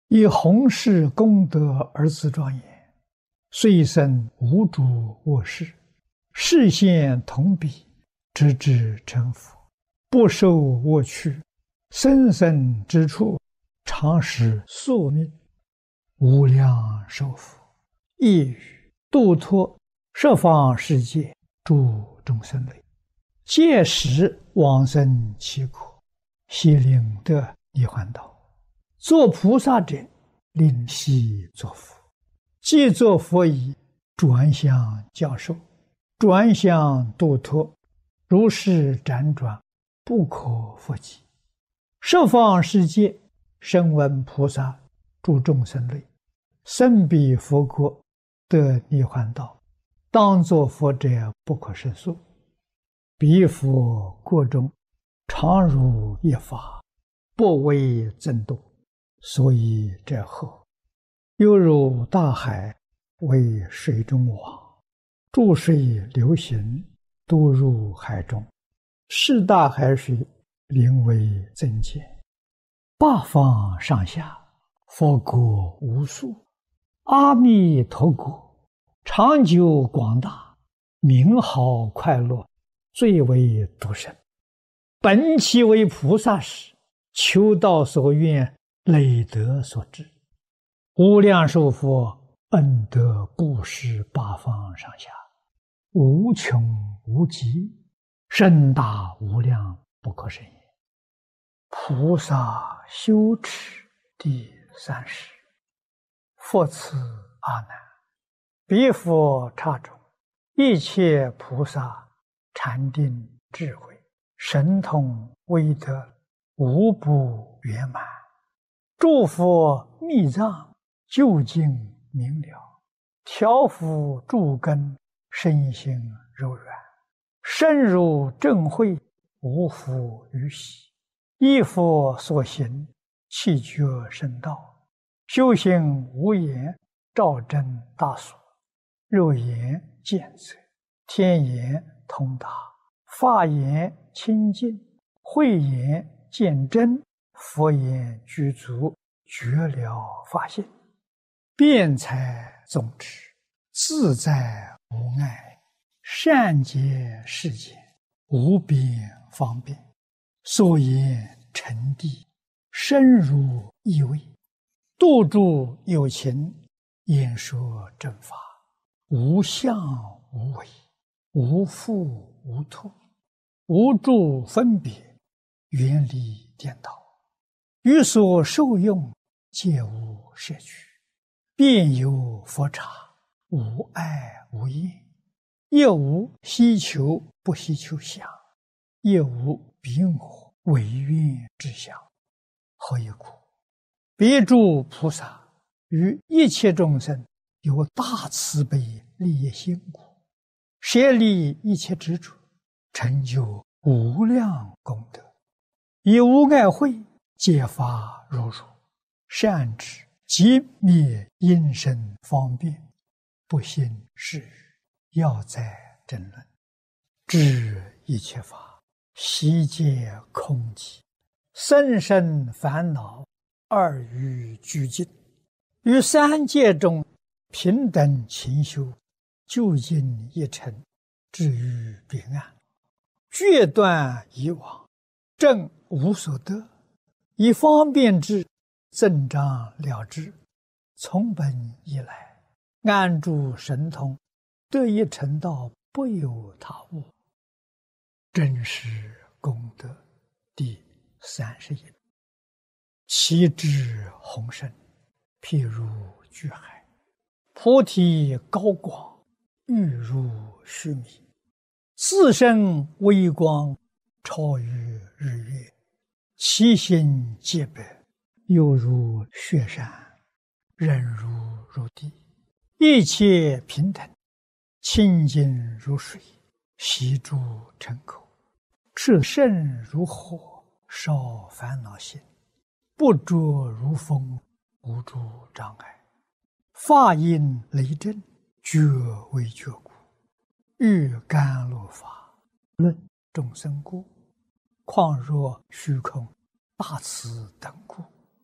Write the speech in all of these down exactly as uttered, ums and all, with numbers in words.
以弘誓功德而自庄严，遂生无主卧室，视现同彼，直至成佛，不受我趣，生生之处，常使宿命，无量寿福，一语度脱十方世界诸众生类，届时往生其国，悉令得涅槃道。做菩萨者，令悉作佛；既作佛已，转向教授，转向度脱，如是辗转，不可复计。十方世界，声闻菩萨诸众生类，生彼佛国，得涅槃道，当作佛者不可胜数。彼佛国中，常如一法，不为增多。所以者后，犹如大海为水中网，注水流行，都入海中，是大海水灵为增减。八方上下，佛国无数，阿弥陀国长久广大，名好快乐，最为独生。本其为菩萨时，求道所愿，累德所致，无量寿佛恩德布施八方上下，无穷无极，甚大无量，不可胜也。菩萨修持第三世，复次阿难，彼佛刹中，一切菩萨禅定智慧神通威德，无不圆满。诸佛密藏究竟明了，调伏诸根，身心柔软，深入正慧，无复于喜。依佛所行，气觉深道，修行无言，照真大所，肉眼见则，天眼通达，法眼清净，慧眼见真，佛言具足，觉了法性，辩才总持，自在无碍，善解世间，无边方便，所言沉谛，深入意味，度诸有情，演说正法，无相无为，无复无脱，无住分别，远离颠倒，于所受用，皆无摄取，遍有佛刹，无碍无厌，亦无希求不希求相，亦无彼我唯愿之相。何以故？彼诸菩萨于一切众生有大慈悲利益心故，舍离一切执着，成就无量功德，以无碍慧解法如如，善知即灭因身方便，不信是语，要在争论，知一切法悉皆空寂，生生烦恼二于俱尽，于三界中平等勤修，究竟一尘，至于彼岸，决断以往，正无所得，以方便智增长了之，从本以来，安住神通，得一成道，不有他物。真实功德第三十一，其智宏深，譬如巨海，菩提高广，欲如须弥，自身微光，超于日月，其心洁白，犹如雪山，忍如如地，一切平等，清净如水，悉诸尘口，炽盛如火，烧烦恼心，不着如风，无诸障碍，法音雷震，觉为觉故，欲甘露法，论众生故，况若虚空大慈等故，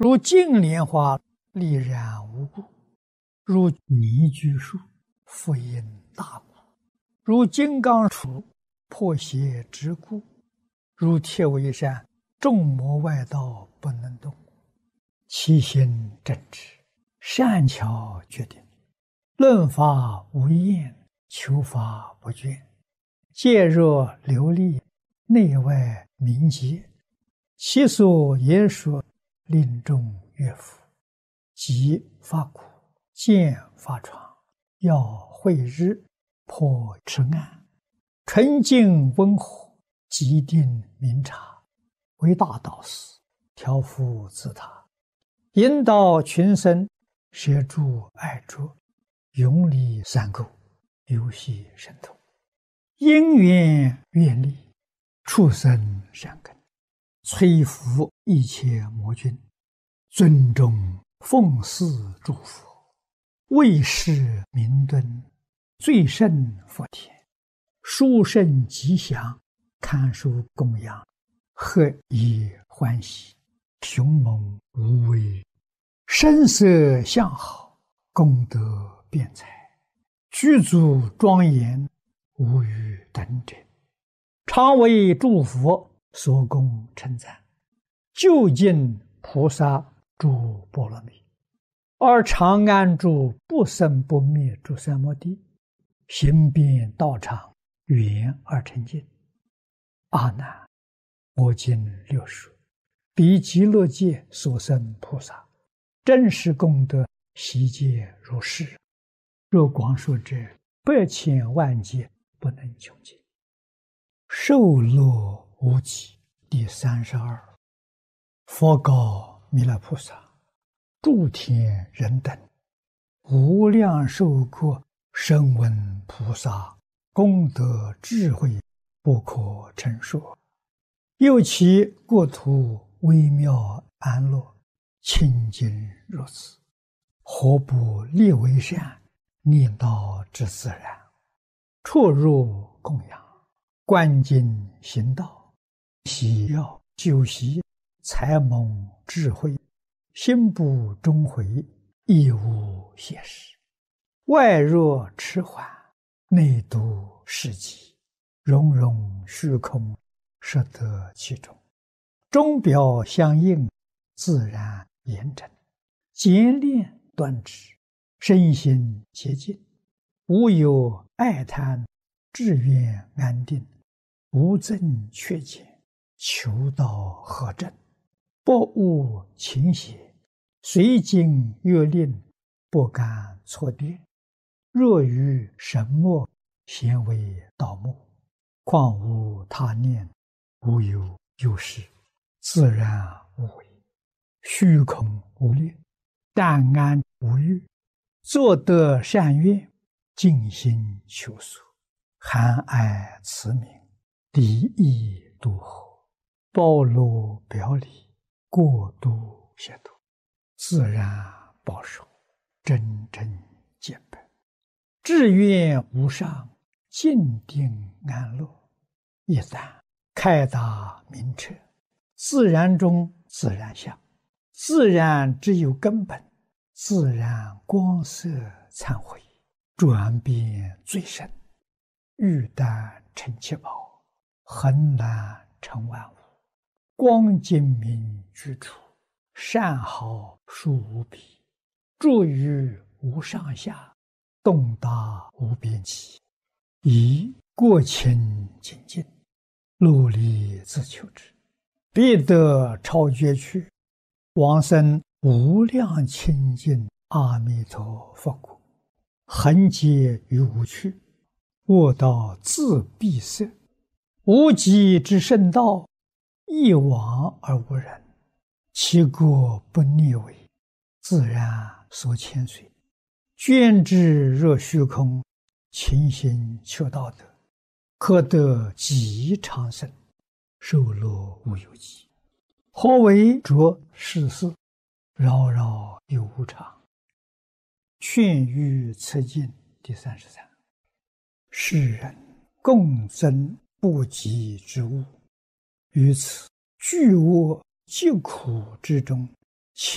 如净莲花，力染无故；如泥居树，复因大故；如金刚杵，破邪之故；如铁围山，众魔外道不能动。其心正直，善巧决定，论法无厌，求法不倦，戒若流利，内外明洁。其所言说，令众悦服。即发苦，见发疮，要慧日，破痴暗，纯净温和，极定明察，为大导师，调伏自他，引导群生，摄诸爱着，永离三垢，游戏神通，因缘愿力，畜生善根，摧伏一切魔君，尊重奉祀诸佛，为世明敦，最胜佛田，殊胜吉祥，堪受供养，何以欢喜，雄猛无畏，声色相好，功德辩才，具足庄严，无与等者，常为诸佛所供称赞，究竟菩萨诸波罗蜜，而常安住不生不灭诸三摩地，行遍道场，圆而成净。阿难，我今略说，彼极乐界所生菩萨，真实功德悉皆如是。若广说者，百千万劫不能穷尽。受乐无极第三十二。佛告弥勒菩萨：诸天人等，无量寿国声闻菩萨功德智慧不可称说，又其国土微妙安乐，清净如此，何不立为善，念道之自然，出入供养，观经行道，喜要修习，才蒙智慧，心不终回，亦无懈时。外若迟缓，内度世极，融融虚空，摄得其中，钟表相应，自然严整，简练端直，身心洁净，无有爱贪，志愿安定，无增缺减，求道合正，不误情邪，随经阅令，不敢错跌。若于神墨，咸为盗墓，况无他念，无有有事，自然无为，虚空无力，淡安无欲，作得善愿，尽心求索，含爱慈悯，敌意度合，包罗表里，过度协度，自然保守，真正见本，志愿无上，静定安乐。一旦开达明彻，自然中自然相，自然只有根本，自然光色忏悔，转变最深，玉丹成七宝，恒然成万物，光精明居处，善好殊无比，住于无上下，动达无边际，以过清净净，努力自求之，必得超绝去，往生无量清净阿弥陀佛国，恒劫于无趣，卧道自闭塞，无极之圣道，一往而无人，其国不逆违，自然所牵随，捐之若虚空，勤行求道德，可得极长生，受乐无有极。何为着世事，扰扰有无常。劝喻此经第三十三。世人共争不及之物，于此巨恶极苦之中，